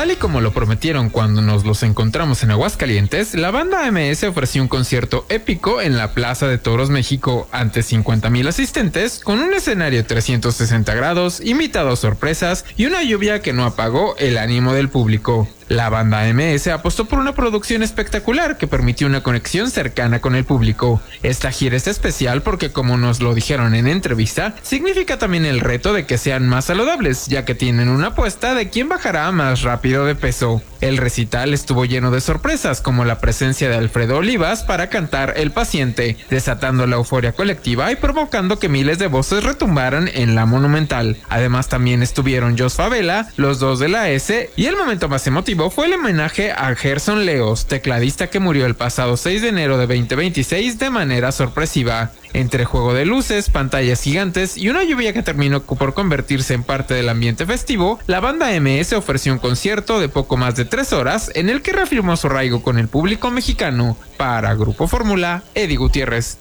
Tal y como lo prometieron cuando nos los encontramos en Aguascalientes, la banda MS ofreció un concierto épico en la Plaza de Toros México ante 50,000 asistentes, con un escenario 360 grados, invitados sorpresas y una lluvia que no apagó el ánimo del público. La banda MS apostó por una producción espectacular que permitió una conexión cercana con el público. Esta gira es especial porque, como nos lo dijeron en entrevista, significa también el reto de que sean más saludables, ya que tienen una apuesta de quién bajará más rápido de peso. El recital estuvo lleno de sorpresas, como la presencia de Alfredo Olivas para cantar El Paciente, desatando la euforia colectiva y provocando que miles de voces retumbaran en la Monumental. Además, también estuvieron Jos Favela, los dos de la S, y el momento más emotivo fue el homenaje a Gerson Leos, tecladista que murió el pasado 6 de enero de 2026 de manera sorpresiva. Entre juego de luces, pantallas gigantes y una lluvia que terminó por convertirse en parte del ambiente festivo, la banda MS ofreció un concierto de poco más de 3 horas en el que reafirmó su arraigo con el público mexicano. Para Grupo Fórmula, Eddie Gutiérrez.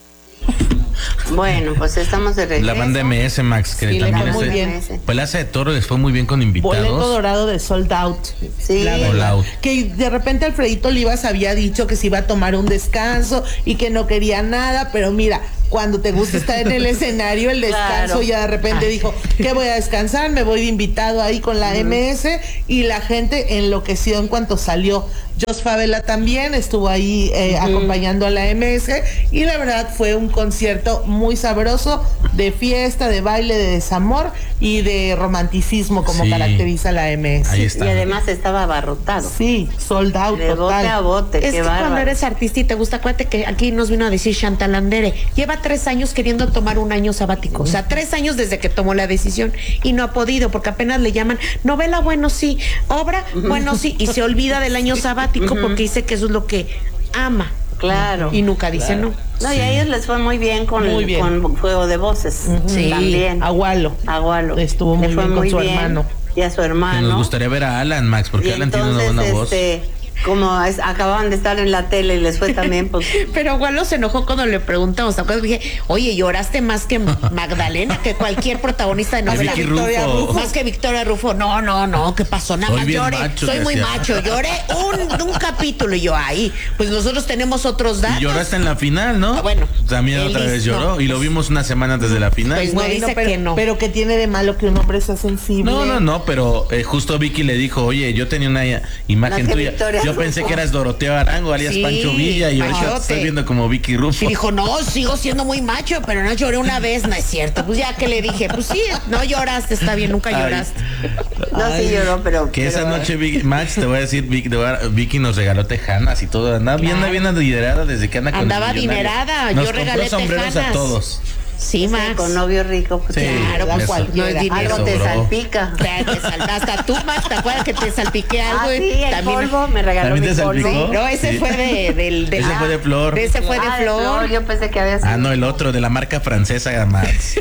Bueno, pues estamos de regreso. La banda MS, Max, que Sí, también muy bien. Plaza de Toro les fue muy bien con invitados. Boleto dorado de Sold Out. Sí. Sold Out. Que de repente Alfredito Olivas había dicho que se iba a tomar un descanso y que no quería nada, pero mira, cuando te gusta estar en el escenario, el descanso, Claro. ya de repente dijo que voy a descansar, me voy de invitado ahí con la MS, y la gente enloqueció en cuanto salió. Jos Favela también estuvo ahí acompañando a la MS, y la verdad fue un concierto muy sabroso, de fiesta, de baile, de desamor y de romanticismo, como Sí. caracteriza la MS. Ahí está. Y además estaba abarrotado. Sí, sold out De bote a total. bote, Es qué que bárbaro. cuando eres artista y te gusta, acuérdate que aquí nos vino a decir Chantal Andere, lleva 3 años queriendo tomar un año sabático, o sea, 3 años desde que tomó la decisión y no ha podido, porque apenas le llaman novela, bueno sí, obra, bueno sí, y se olvida del año sabático porque dice que eso es lo que ama. Claro. Y nunca dice no. No, y a ellos les fue muy bien con Muy bien. con Juego de Voces. Sí. También. Agualo. Agualo. Estuvo muy Le fue bien con muy su bien. hermano. Y a su Que hermano. nos gustaría ver a Alan, Max, porque Y Alan tiene una entonces, buena voz. como acababan de estar en la tele y les fue también, pues. Pero Gualo se enojó cuando le preguntamos, ¿te acuerdas? Dije, oye, lloraste más que Magdalena, que cualquier protagonista de novela. Vicky Rufo. Más que Victoria Rufo. No, ¿qué pasó? Nada Soy más bien lloré. macho, Soy muy decía. macho. Lloré un capítulo y yo ahí. Pues nosotros tenemos otros datos. Y lloraste en la final, ¿no? Ah, bueno. También Él otra vez hizo. lloró y lo vimos una semana antes de la final. Pues no dice pero, que no. pero que tiene de malo que un hombre sea sensible. No, pero justo Vicky le dijo, oye, yo tenía una imagen Más que tuya. Victoria Yo Rufo. pensé que eras Doroteo Arango, alias Sí, Pancho Villa, y ahorita te Panchote. estoy viendo como Vicky Rufo. Y dijo, no, sigo siendo muy macho, pero no lloré una vez, no es cierto. Pues ya que le dije, pues sí, no lloraste, está bien, nunca Ay. lloraste. No, sí lloró, pero. Que esa pero- noche, Max, te voy a decir, Vicky nos regaló tejanas y todo. Andaba bien adinerada desde que anda con Andaba el millonario. adinerada, Nos yo compró regalé sombreros tejanas. a todos. Sí, Max. Con novio rico, pues Sí, Claro, eso. pues no es dinero. algo te sobró. salpica. Hasta tú, Max, ¿te acuerdas que te salpiqué algo? Ah, sí, el polvo, me regaló ¿También mi te polvo. salpicó? No, ese Sí. fue de Ese fue de Flor. Ese fue de Ah, Flor. Yo pensé que había sido. Ah, no, el otro, de la marca francesa, Max.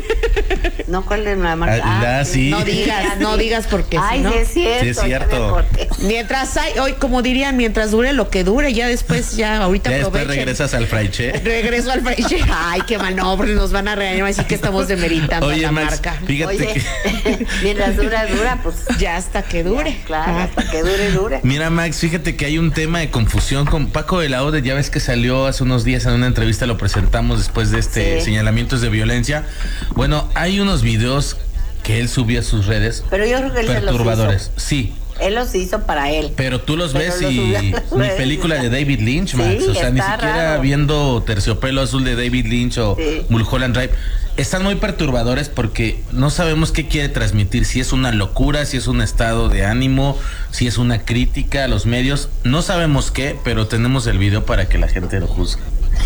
No, ¿cuál es la marca? Sí. No digas porque Ay, si no. sí es cierto. Sí es ya me cierto. acordé. Mientras hay, hoy como dirían, mientras dure lo que dure, ya después, ya ahorita Ya después aprovechen. regresas al fraiche. Regreso al fraiche. Ay, qué mal, no, porque nos van a regañar, así que estamos demeritando Oye, la Max, marca. fíjate Oye, que... mientras dura, pues. Ya hasta que dure. Claro, hasta que dure. Mira, Max, fíjate que hay un tema de confusión con Paco de la Ode. Ya ves que salió hace unos días en una entrevista, lo presentamos después de Sí. señalamientos de violencia. Bueno, hay unos videos que él subió a sus redes Pero yo creo que él se los perturbadores. Sí, hizo. Él los hizo para él. pero tú los Pero ves los y subió a las ni redes. película de David Lynch, Max. Sí, O sea, ni está siquiera raro. viendo Terciopelo Azul de David Lynch o Sí. Mulholland Drive. Están muy perturbadores porque no sabemos qué quiere transmitir, si es una locura, si es un estado de ánimo, si es una crítica a los medios. No sabemos qué, pero tenemos el video para que la gente lo juzgue.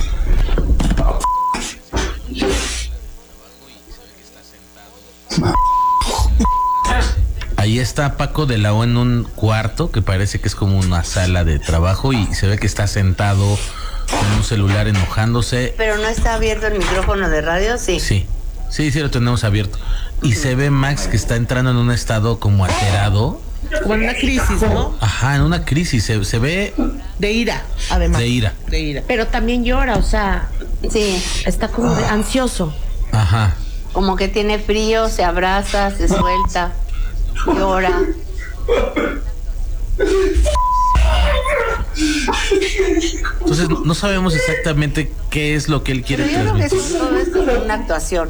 Ahí está Paco de la O en un cuarto que parece que es como una sala de trabajo y se ve que está sentado con un celular enojándose. Pero no está abierto el micrófono de radio, sí. Sí, lo tenemos abierto. Y se ve Max que está entrando en un estado como alterado. Como en una crisis, ¿no? Ajá, en una crisis. Se ve De ira, además. de ira. De ira. Pero también llora, o sea, Sí. está como ansioso. Ajá. Como que tiene frío, se abraza, se suelta, llora. Entonces no sabemos exactamente qué es lo que él quiere Pero yo creo que transmitir. todo esto es una actuación.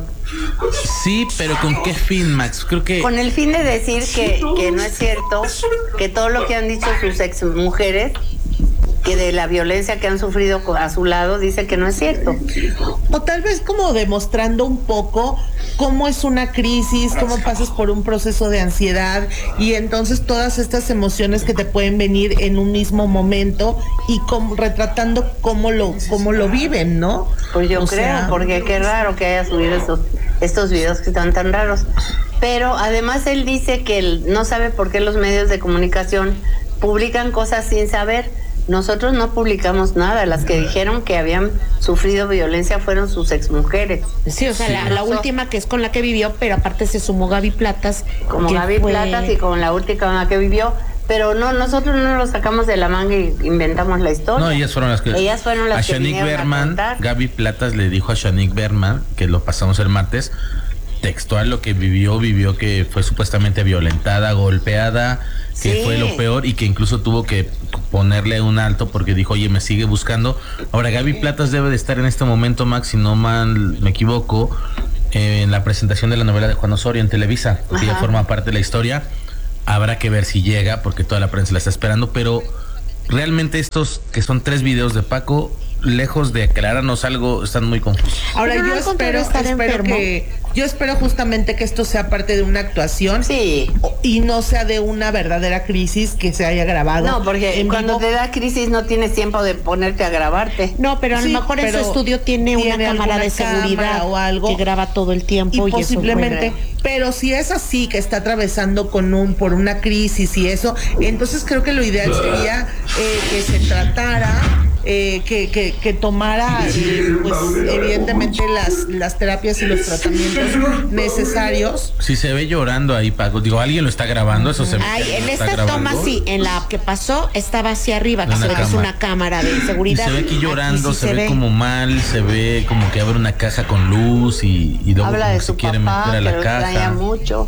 Sí, pero ¿con qué fin, Max? Creo que Con el fin de decir que no es cierto, que todo lo que han dicho sus ex mujeres, que de la violencia que han sufrido a su lado, dice que no es cierto. O tal vez como demostrando un poco cómo es una crisis, cómo pasas por un proceso de ansiedad y entonces todas estas emociones que te pueden venir en un mismo momento y retratando cómo lo viven, ¿no? Pues yo creo, porque qué raro que haya subido estos videos que están tan raros. Pero además él dice que él no sabe por qué los medios de comunicación publican cosas sin saber. Nosotros no publicamos nada. Las que dijeron que habían sufrido violencia fueron sus exmujeres. Sí, o sea, la última que es con la que vivió, pero aparte se sumó Gaby Platas. Como Gaby Platas y con la última con la que vivió. Pero no, nosotros no lo sacamos de la manga y inventamos la historia. no, ellas fueron las que a Shanique vinieron Berman, a contar. Gaby Platas le dijo a Shanique Berman, que lo pasamos el martes, textual lo que vivió que fue supuestamente violentada, golpeada, que Sí. fue lo peor y que incluso tuvo que ponerle un alto porque dijo, oye, me sigue buscando. Ahora, Gaby Platas debe de estar en este momento, Max, si no mal me equivoco, en la presentación de la novela de Juan Osorio en Televisa, porque ella forma parte de la historia. Habrá que ver si llega, porque toda la prensa la está esperando, pero realmente estos, que son 3 videos de Paco, lejos de aclararnos algo, están muy confusos. Ahora Pero no, yo al contrario, estar enfermo. yo espero justamente que esto sea parte de una actuación Sí. y no sea de una verdadera crisis que se haya grabado. No, porque en cuando vivo. te da crisis no tienes tiempo de ponerte a grabarte. No, pero a lo Sí, mejor en su pero estudio tiene una cámara de seguridad cámara o algo que graba todo el tiempo y y eso posiblemente, pero si es así que está atravesando por una crisis y eso, entonces creo que lo ideal sería que se tratara, que tomara pues evidentemente las terapias y los tratamientos necesarios. Si se ve llorando ahí, Paco, digo, alguien lo está grabando, eso se ve. Ay, que en lo está esta grabando. toma sí, en la que pasó estaba hacia arriba, que Una se ve que es cámara. una cámara de Y seguridad. se ve aquí llorando, sí se ve como mal, se ve como que abre una caja con luz y luego Habla como de se su quiere papá, meter a que la lo extraña caja. mucho.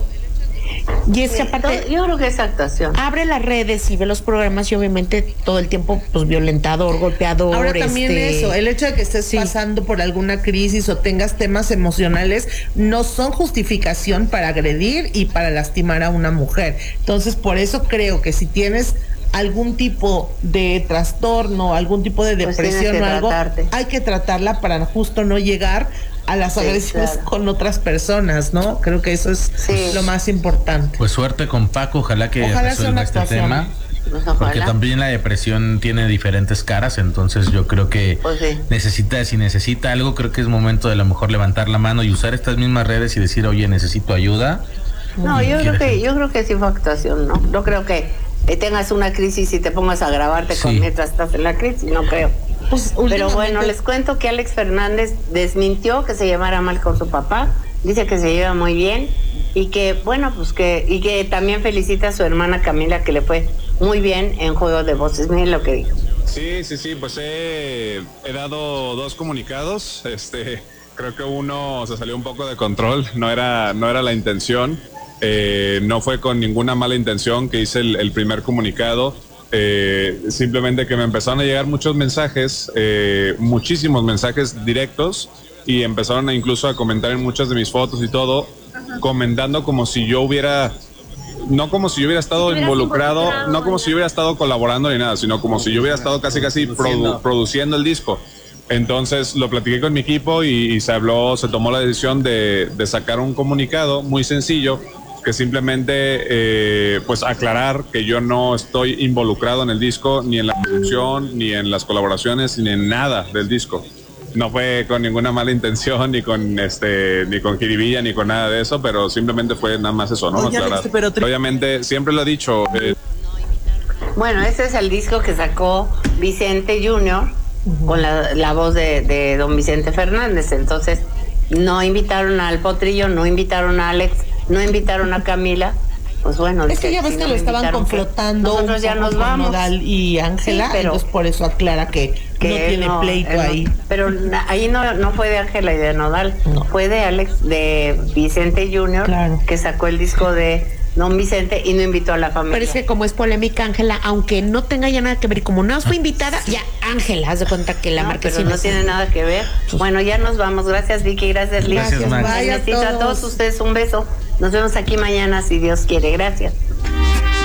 Y es que aparte Yo creo que es actuación. abre las redes y ve los programas y obviamente todo el tiempo pues violentador, golpeador. Ahora también eso, el hecho de que estés Sí. pasando por alguna crisis o tengas temas emocionales no son justificación para agredir y para lastimar a una mujer. Entonces, por eso creo que si tienes algún tipo de trastorno, algún tipo de Pues depresión tienes que o algo, tratarte. hay que tratarla para justo no llegar a las Sí, agresiones claro. con otras personas, ¿no? Creo que eso es Sí. lo más importante. Pues suerte con Paco, ojalá que Ojalá sea resuelva una este actuación. tema. Pues ojalá. Porque también la depresión tiene diferentes caras, entonces yo creo que Pues sí. si necesita algo, creo que es momento de a lo mejor levantar la mano y usar estas mismas redes y decir, oye, necesito ayuda. No, yo creo que sí fue actuación, ¿no? No creo que tengas una crisis y te pongas a grabarte Sí. mientras estás en la crisis, no creo. Pues, Pero bueno, últimamente- les cuento que Alex Fernández desmintió que se llevara mal con su papá, dice que se lleva muy bien y que, bueno, pues que también felicita a su hermana Camila, que le fue muy bien en Juego de Voces. Miren lo que dijo. Sí, pues he dado 2 comunicados, creo que uno se salió un poco de control, no era la intención, no fue con ninguna mala intención que hice el primer comunicado, simplemente que me empezaron a llegar muchos mensajes, muchísimos mensajes directos y empezaron incluso a comentar en muchas de mis fotos y todo, comentando como si yo hubiera... No como si yo hubiera estado involucrado, no como si yo hubiera estado colaborando ni nada, sino como si yo hubiera estado casi produciendo el disco. Entonces lo platiqué con mi equipo y se tomó la decisión de sacar un comunicado muy sencillo que simplemente pues aclarar que yo no estoy involucrado en el disco, ni en la producción, ni en las colaboraciones, ni en nada del disco. No fue con ninguna mala intención, ni con jiribilla, ni con nada de eso, pero simplemente fue nada más eso, ¿no? Oye, Aclarar. Alex, pero Obviamente, siempre lo he dicho, Bueno, este es el disco que sacó Vicente Junior con la voz de don Vicente Fernández. Entonces, no invitaron al Potrillo, no invitaron a Alex, no invitaron a Camila. Pues bueno, Es dice, que ya ves si que no lo me estaban invitaron, confrontando nosotros un ya poco nos con vamos. Nodal y Ángela, Sí, pero- entonces por eso aclara que no tiene pleito él no- ahí. pero ahí no fue de Ángela y de Nodal, No. fue de Alex, de Vicente Junior, Claro. que sacó el disco de don Vicente, y no invitó a la familia. Pero es que como es polémica, Ángela, aunque no tenga ya nada que ver, y como no fue invitada, ya Ángela, haz de cuenta que la No, marquesina. pero no tiene nada que ver. Bueno, ya nos vamos. Gracias, Vicky. Gracias, Liz. Gracias, Max. Bye a Necesito a todos. todos ustedes un beso. Nos vemos aquí mañana, si Dios quiere. Gracias.